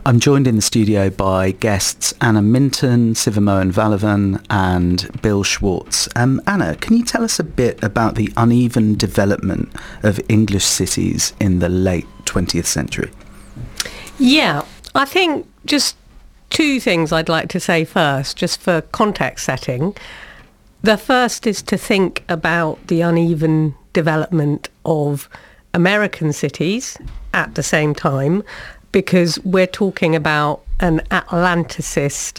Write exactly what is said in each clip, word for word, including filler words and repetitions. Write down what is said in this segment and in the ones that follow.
I'm joined in the studio by guests Anna Minton, Sivamohan Vallabhan and Bill Schwartz. Um, Anna, can you tell us a bit about the uneven development of English cities in the late twentieth century? Yeah, I think just two things I'd like to say first, just for context setting. The first is to think about the uneven development of American cities at the same time, because we're talking about an Atlanticist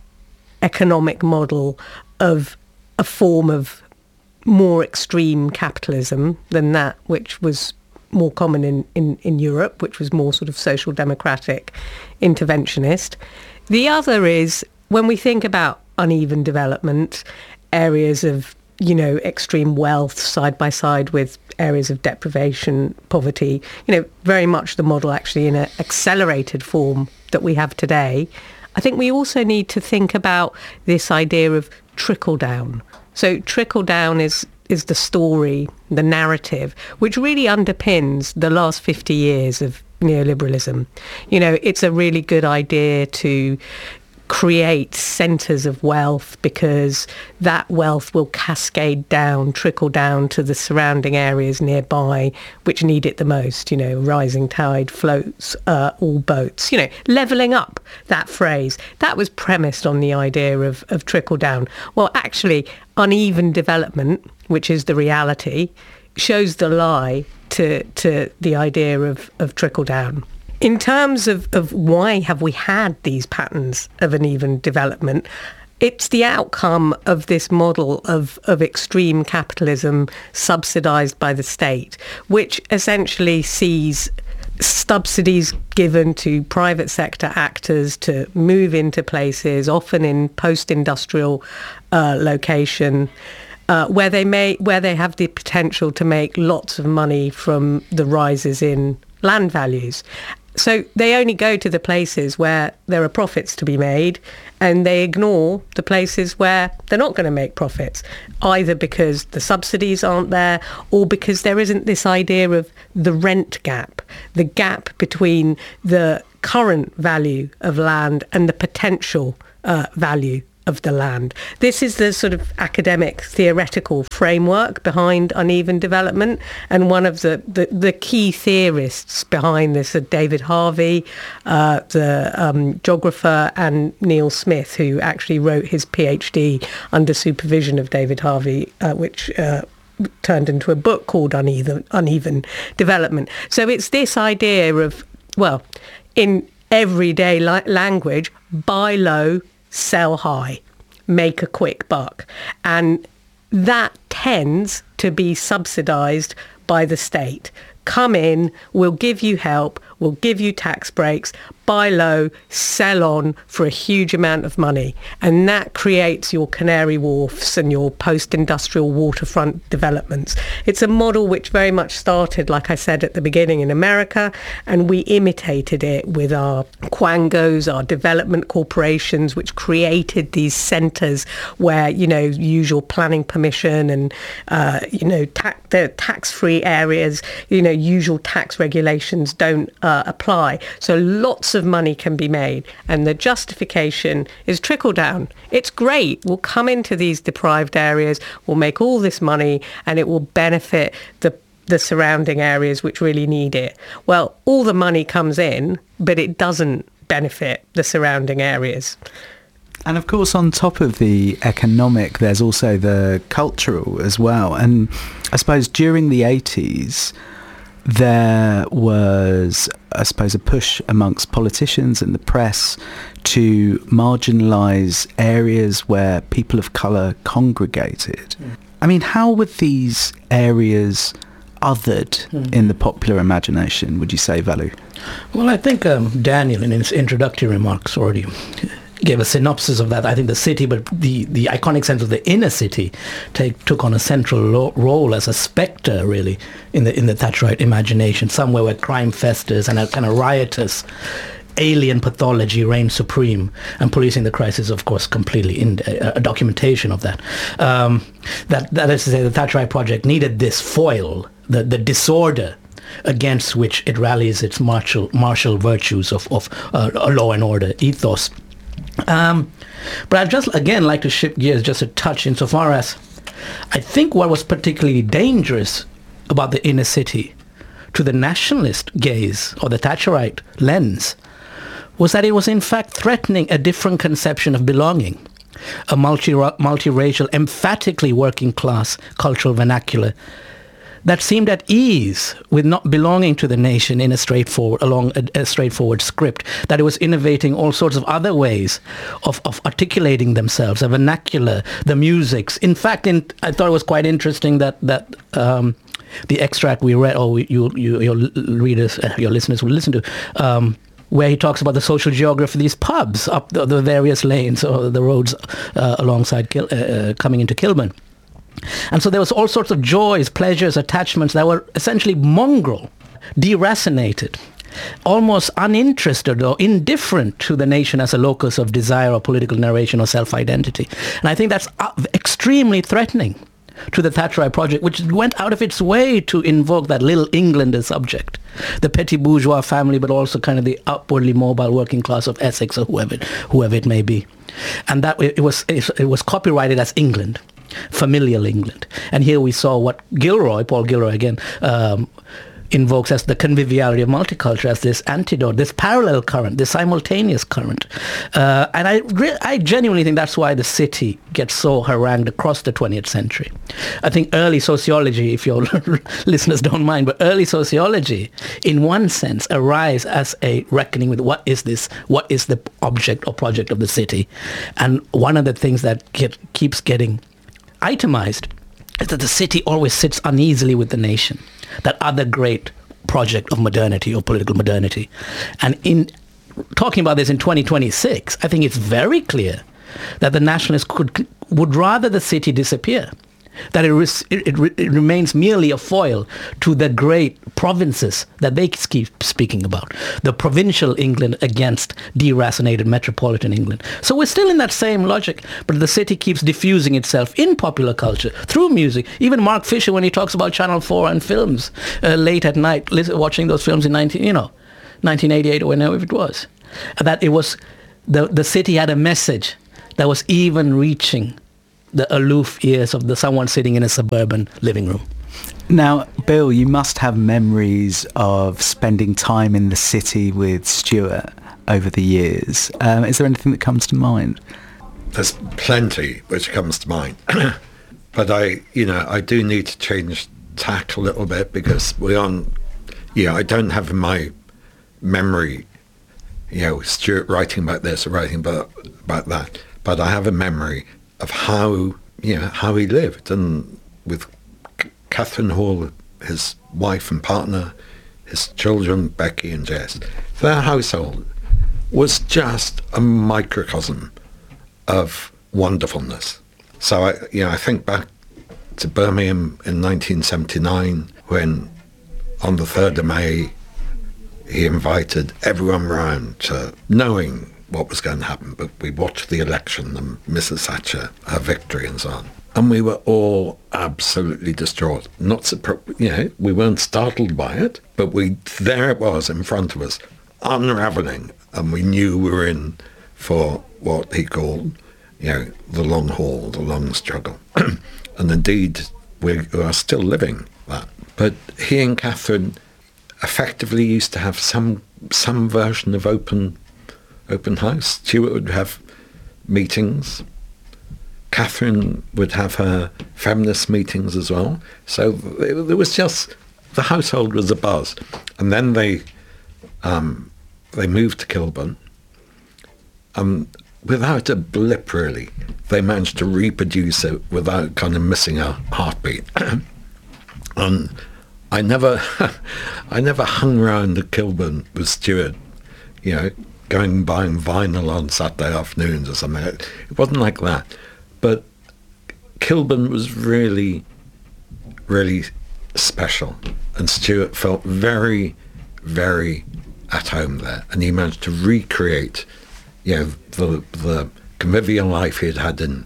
economic model of a form of more extreme capitalism than that which was more common in, in, in Europe, which was more sort of social democratic, interventionist. The other is, when we think about uneven development, areas of, you know, extreme wealth side by side with areas of deprivation, poverty, you know, very much the model actually in an accelerated form that we have today. I think we also need to think about this idea of trickle down. So trickle down is is the story, the narrative, which really underpins the last fifty years of neoliberalism. You know, it's a really good idea to create centres of wealth because that wealth will cascade down, trickle down to the surrounding areas nearby which need it the most. You know, rising tide floats uh, all boats. You know, levelling up, that phrase. That was premised on the idea of, of trickle down. Well, actually, uneven development, which is the reality, shows the lie to, to the idea of, of trickle down. In terms of, of why have we had these patterns of uneven development, it's the outcome of this model of, of extreme capitalism subsidised by the state, which essentially sees subsidies given to private sector actors to move into places, often in post-industrial uh, location, Uh, where they may, where they have the potential to make lots of money from the rises in land values. So they only go to the places where there are profits to be made, and they ignore the places where they're not going to make profits, either because the subsidies aren't there or because there isn't this idea of the rent gap, the gap between the current value of land and the potential uh, value of the land. This is the sort of academic theoretical framework behind uneven development, and one of the, the, the key theorists behind this are David Harvey, uh, the um, geographer, and Neil Smith, who actually wrote his PhD under supervision of David Harvey, uh, which uh, turned into a book called Uneven, Uneven Development. So it's this idea of, well, in everyday li- language, buy low, sell high, make a quick buck. And that tends to be subsidised by the state. Come in, we'll give you help, we'll give you tax breaks, buy low, sell on for a huge amount of money. And that creates your Canary Wharfs and your post-industrial waterfront developments. It's a model which very much started, like I said at the beginning, in America, and we imitated it with our quangos, our development corporations, which created these centres where, you know, usual planning permission and, uh, you know, ta- the tax-free areas, you know, usual tax regulations don't uh, apply. So lots of money can be made, and the justification is trickle down. It's great. We'll come into these deprived areas, we'll make all this money, and it will benefit the the surrounding areas which really need it. Well, all the money comes in, but it doesn't benefit the surrounding areas. And of course, on top of the economic, there's also the cultural as well. And I suppose during the eighties, there was, I suppose, a push amongst politicians and the press to marginalise areas where people of colour congregated. Mm. I mean, how were these areas othered mm. in the popular imagination, would you say, Valu? Well, I think um, Daniel, in his introductory remarks, already gave a synopsis of that. I think the city, but the, the iconic sense of the inner city take, took on a central lo- role as a spectre, really, in the in the Thatcherite imagination, somewhere where crime festers and a kind of riotous alien pathology reigns supreme, and policing the crisis, of course, completely in a, a documentation of that. Um, that that is to say, the Thatcherite project needed this foil, the the disorder, against which it rallies its martial martial virtues of, of uh, a law and order ethos. Um, but I'd just, again, like to shift gears just a touch insofar as I think what was particularly dangerous about the inner city to the nationalist gaze or the Thatcherite lens was that it was in fact threatening a different conception of belonging, a multi multiracial, emphatically working class cultural vernacular that seemed at ease with not belonging to the nation in a straightforward, along a, a straightforward script, that it was innovating all sorts of other ways of, of articulating themselves, a vernacular, the musics. In fact, in, I thought it was quite interesting that, that um, the extract we read, or you, you, your readers, uh, your listeners will listen to, um, where he talks about the social geography of these pubs up the, the various lanes or the roads uh, alongside Kil- uh, coming into Kilburn. And so there was all sorts of joys, pleasures, attachments that were essentially mongrel, deracinated, almost uninterested or indifferent to the nation as a locus of desire or political narration or self-identity. And I think that's extremely threatening to the Thatcherite project, which went out of its way to invoke that little England as subject, the petty bourgeois family, but also kind of the upwardly mobile working class of Essex or whoever, whoever it may be. And that it was it was copyrighted as England, familial England. And here we saw what Gilroy, Paul Gilroy again, um, invokes as the conviviality of multiculture, as this antidote, this parallel current, this simultaneous current. Uh, and I re- I genuinely think that's why the city gets so harangued across the twentieth century. I think early sociology, if your listeners don't mind, but early sociology, in one sense, arrives as a reckoning with what is this, what is the object or project of the city. And one of the things that get, keeps getting itemized is that the city always sits uneasily with the nation, that other great project of modernity or political modernity. And in talking about this in twenty twenty-six, I think it's very clear that the nationalists could would rather the city disappear, that it, res, it, it, it remains merely a foil to the great provinces that they keep speaking about, the provincial England against deracinated metropolitan England. So we're still in that same logic, but the city keeps diffusing itself in popular culture, through music. Even Mark Fisher, when he talks about Channel four and films, uh, late at night, listen, watching those films in nineteen, you know, nineteen eighty-eight or whenever it was, that it was, the, the city had a message that was even reaching the aloof ears of the someone sitting in a suburban living room. Now, Bill, you must have memories of spending time in the city with Stuart over the years. Um, is there anything that comes to mind? There's plenty which comes to mind. But I, you know, I do need to change tack a little bit because we aren't, yeah, I don't have in my memory, you know, Stuart writing about this or writing about, about that. But I have a memory of how, you know, how he lived, and with C- Catherine Hall, his wife and partner, his children, Becky and Jess. Their household was just a microcosm of wonderfulness. So, I, you know, I think back to Birmingham in nineteen seventy-nine when on the third of May, he invited everyone round to, knowing what was going to happen, but we watched the election and Missus Thatcher, her victory and so on. And we were all absolutely distraught. Not surprised, you know, we weren't startled by it, but we, there it was in front of us, unraveling, and we knew we were in for what he called, you know, the long haul, the long struggle. And indeed, we are still living that. But he and Catherine effectively used to have some some version of open open house. Stuart would have meetings. Catherine would have her feminist meetings as well. So it, there was just, the household was abuzz. And then they um, they moved to Kilburn. Um, without a blip, really, they managed to reproduce it without kind of missing a heartbeat. And I never, I never hung around at Kilburn with Stuart, you know, going buying vinyl on Saturday afternoons or something. It wasn't like that. But Kilburn was really, really special. And Stuart felt very, very at home there. And he managed to recreate, you know, the the convivial life he had had in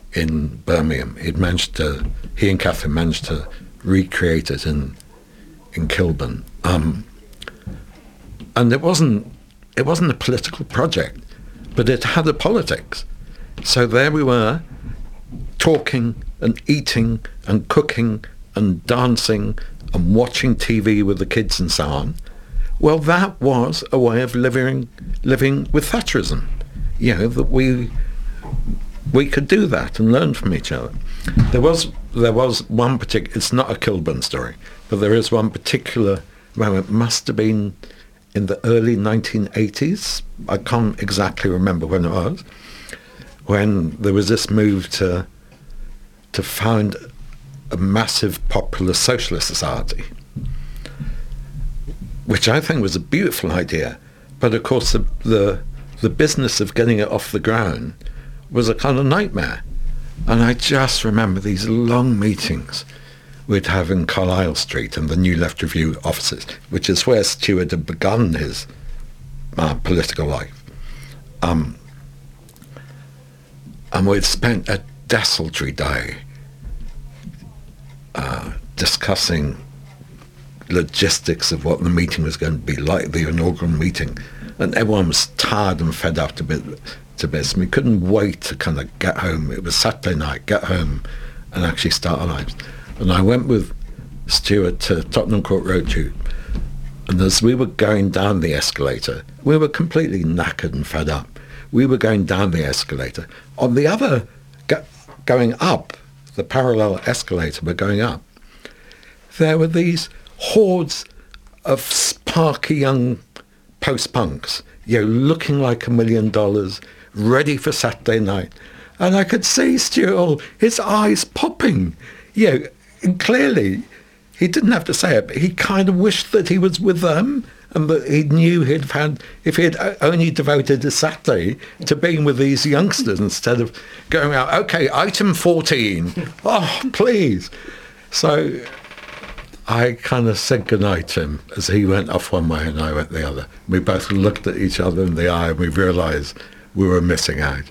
in Birmingham. He'd managed to, he and Catherine managed to recreate it in in Kilburn. Um, and it wasn't, it wasn't a political project, but it had a politics. So there we were, talking and eating and cooking and dancing and watching T V with the kids and so on. Well, that was a way of living living with Thatcherism. You know, that we we could do that and learn from each other. There was there was one particular, it's not a Kilburn story, but there is one particular moment, must have been in the early nineteen eighties. I can't exactly remember when it was, when there was this move to to found a massive popular socialist society, which I think was a beautiful idea. But of course the, the the business of getting it off the ground was a kind of nightmare. And I just remember these long meetings we'd have in Carlisle Street and the New Left Review offices, which is where Stuart had begun his uh, political life. Um, and we'd spent a desultory day uh, discussing logistics of what the meeting was going to be like, the inaugural meeting. And everyone was tired and fed up to bit to bits. And we couldn't wait to kind of get home. It was Saturday night, get home and actually start our lives. And I went with Stuart to Tottenham Court Road Tube. And as we were going down the escalator, we were completely knackered and fed up. We were going down the escalator. On the other, go, going up, the parallel escalator, but going up, there were these hordes of sparky young post-punks, you know, looking like a million dollars, ready for Saturday night. And I could see Stuart, his eyes popping, you know, and clearly he didn't have to say it, but he kind of wished that he was with them and that he knew he'd found, if he had only devoted his Saturday to being with these youngsters instead of going out, okay, item fourteen, oh, please. So I kind of said goodnight to him as he went off one way and I went the other. We both looked at each other in the eye and we realised we were missing out.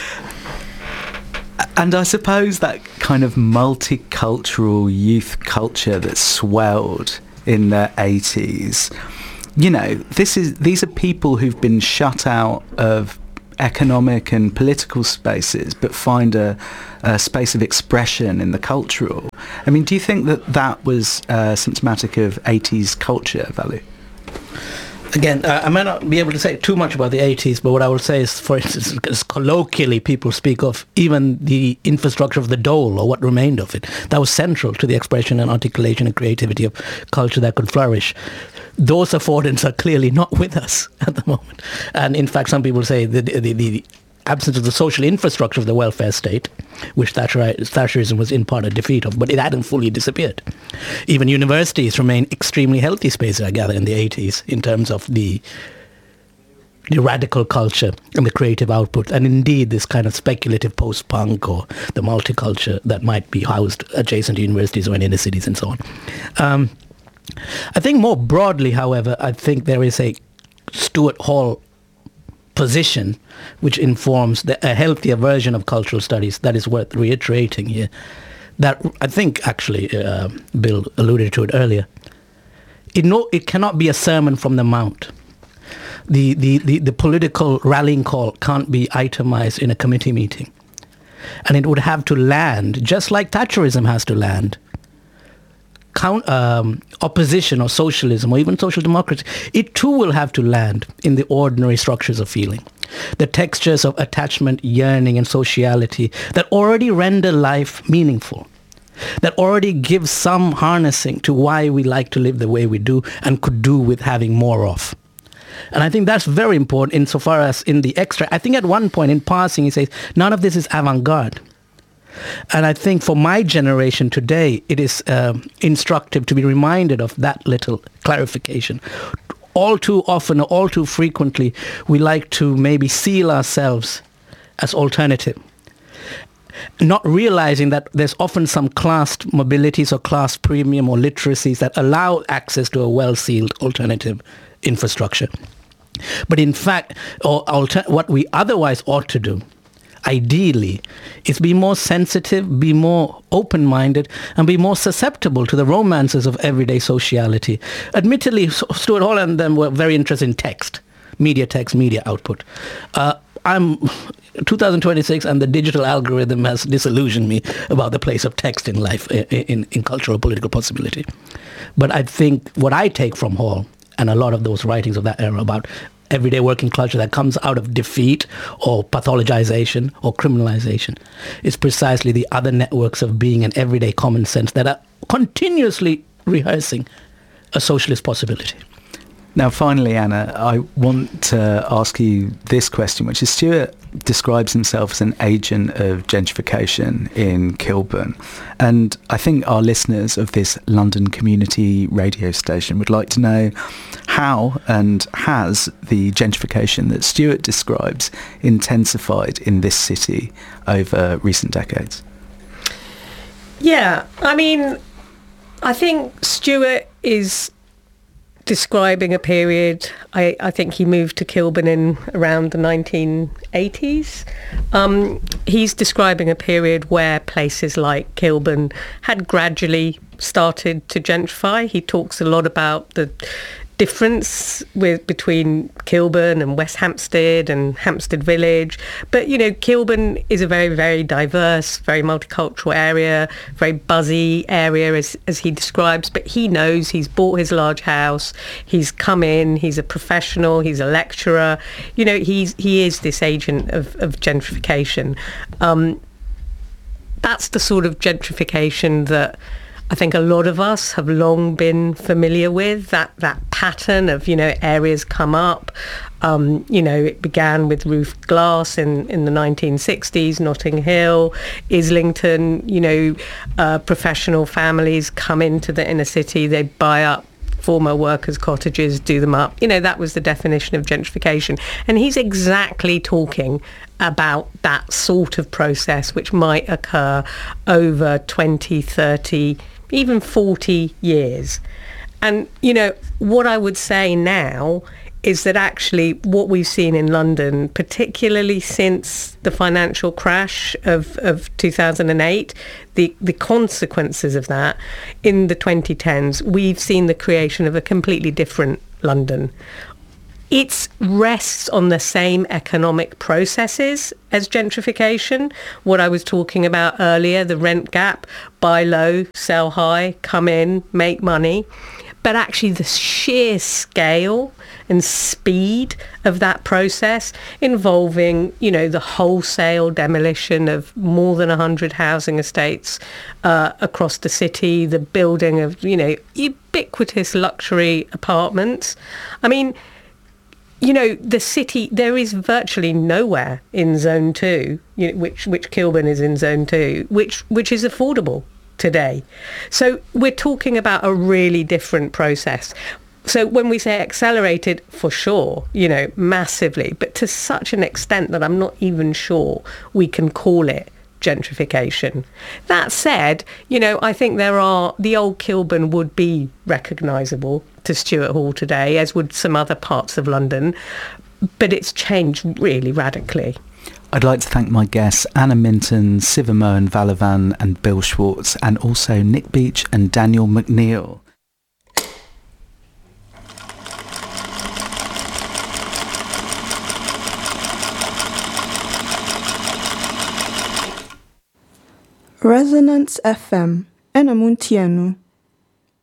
And I suppose that kind of multicultural youth culture that swelled in the eighties, you know, this is these are people who've been shut out of economic and political spaces but find a, a space of expression in the cultural. I mean, do you think that that was uh, symptomatic of eighties culture, Valu? Again, uh, I might not be able to say too much about the eighties, but what I will say is, for instance, as colloquially people speak of even the infrastructure of the dole or what remained of it. That was central to the expression and articulation and creativity of culture that could flourish. Those affordance are clearly not with us at the moment. And in fact, some people say that the, the, the absence of the social infrastructure of the welfare state, which Thatcher, Thatcherism was in part a defeat of, but it hadn't fully disappeared. Even universities remain extremely healthy spaces, I gather, in the eighties in terms of the, the radical culture and the creative output, and indeed this kind of speculative post-punk or the multiculture that might be housed adjacent to universities or in inner cities and so on. Um, I think more broadly, however, I think there is a Stuart Hall position which informs the, a healthier version of cultural studies that is worth reiterating here. That I think actually uh, Bill alluded to it earlier. It no, it cannot be a sermon from the Mount. The, the, the, the political rallying call can't be itemized in a committee meeting. And it would have to land, just like Thatcherism has to land. Count, um, opposition or socialism or even social democracy, it too will have to land in the ordinary structures of feeling. The textures of attachment, yearning and sociality that already render life meaningful, that already give some harnessing to why we like to live the way we do and could do with having more of. And I think that's very important insofar as in the extract. I think at one point in passing he says, none of this is avant-garde. And I think for my generation today, it is uh, instructive to be reminded of that little clarification. All too often, or all too frequently, we like to maybe seal ourselves as alternative, not realizing that there's often some class mobilities or class premium or literacies that allow access to a well-sealed alternative infrastructure. But in fact, or alter- what we otherwise ought to do, ideally, is be more sensitive, be more open-minded, and be more susceptible to the romances of everyday sociality. Admittedly, Stuart Hall and them were very interested in text, media text, media output. Uh, I'm twenty twenty-six, and the digital algorithm has disillusioned me about the place of text in life, in, in, in cultural political possibility. But I think what I take from Hall and a lot of those writings of that era about everyday working culture that comes out of defeat or pathologization or criminalization is precisely the other networks of being and everyday common sense that are continuously rehearsing a socialist possibility. Now, finally, Anna, I want to ask you this question, which is Stuart describes himself as an agent of gentrification in Kilburn. And I think our listeners of this London community radio station would like to know how and has the gentrification that Stuart describes intensified in this city over recent decades? Yeah, I mean, I think Stuart is describing a period, I, I think he moved to Kilburn in around the nineteen eighties. Um, he's describing a period where places like Kilburn had gradually started to gentrify. He talks a lot about the difference with between Kilburn and West Hampstead and Hampstead Village. But, you know, Kilburn is a very, very diverse, very multicultural area, very buzzy area as, as he describes. But he knows he's bought his large house, he's come in, he's a professional, he's a lecturer. You know, he's he is this agent of, of gentrification. Um, that's the sort of gentrification that I think a lot of us have long been familiar with, that, that pattern of, you know, areas come up. Um, you know, it began with roofed glass in, in the nineteen sixties, Notting Hill, Islington, you know, uh, professional families come into the inner city, they buy up former workers' cottages, do them up. You know, that was the definition of gentrification. And he's exactly talking about that sort of process which might occur over twenty, thirty, even forty years. And, you know, what I would say now is that actually what we've seen in London, particularly since the financial crash of, of two thousand eight, the, the consequences of that in the twenty tens, we've seen the creation of a completely different London. It rests on the same economic processes as gentrification. What I was talking about earlier, the rent gap, buy low, sell high, come in, make money. But actually the sheer scale and speed of that process involving, you know, the wholesale demolition of more than one hundred housing estates uh, across the city, the building of, you know, ubiquitous luxury apartments. I mean, you know, the city, there is virtually nowhere in Zone two, you know, which which Kilburn is in Zone two, which which is affordable today. So we're talking about a really different process. So when we say accelerated, for sure, you know, massively, but to such an extent that I'm not even sure we can call it gentrification. That said, you know, I think there are, the old Kilburn would be recognisable to Stuart Hall today, as would some other parts of London, but it's changed really radically. I'd like to thank my guests, Anna Minton, Siva Mohan Valavan and Bill Schwartz, and also Nick Beach and Daniel McNeil. Resonance F M, Enamuntianu.